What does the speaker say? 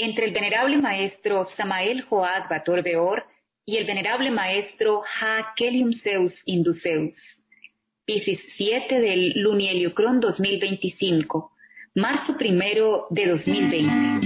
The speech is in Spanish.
entre el venerable maestro Samael Joad Bator Beor y el venerable maestro Ha Kelium Zeus Induceus. Piscis 7 del Lunieliocron 2025, marzo 1 de 2020.